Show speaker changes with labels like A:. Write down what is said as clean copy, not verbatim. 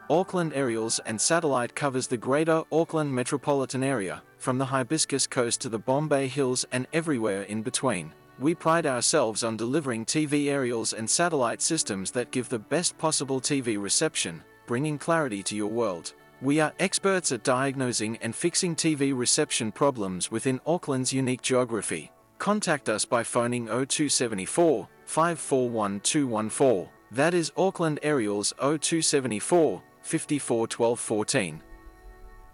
A: Auckland Aerials and Satellite covers the greater Auckland metropolitan area, from the Hibiscus Coast to the Bombay Hills and everywhere in between. We pride ourselves on delivering TV aerials and satellite systems that give the best possible TV reception, bringing clarity to your world. We are experts at diagnosing and fixing TV reception problems within Auckland's unique geography. Contact us by phoning 0274 541 214. That is Auckland Aerials 0274 54 12 14.